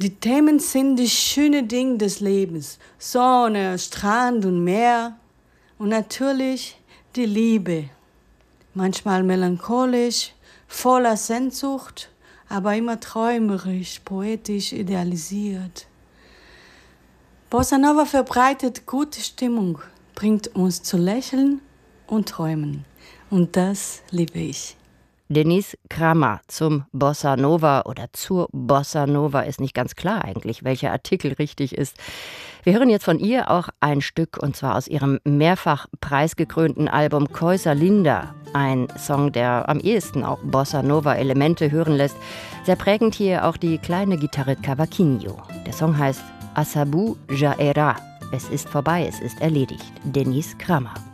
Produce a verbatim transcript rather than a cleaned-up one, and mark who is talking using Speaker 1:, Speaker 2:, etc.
Speaker 1: Die Themen sind die schönen Dinge des Lebens. Sonne, Strand und Meer. Und natürlich die Liebe. Manchmal melancholisch, voller Sehnsucht, aber immer träumerisch, poetisch idealisiert. Bossa Nova verbreitet gute Stimmung, bringt uns zu lächeln und träumen. Und das liebe ich.
Speaker 2: Denise Kramer zum Bossa Nova oder zur Bossa Nova ist nicht ganz klar eigentlich, welcher Artikel richtig ist. Wir hören jetzt von ihr auch ein Stück, und zwar aus ihrem mehrfach preisgekrönten Album Coisa Linda. Ein Song, der am ehesten auch Bossa Nova Elemente hören lässt. Sehr prägend hier auch die kleine Gitarre Cavaquinho. Der Song heißt Asabu Ja Era. Es ist vorbei, es ist erledigt. Denise Kramer.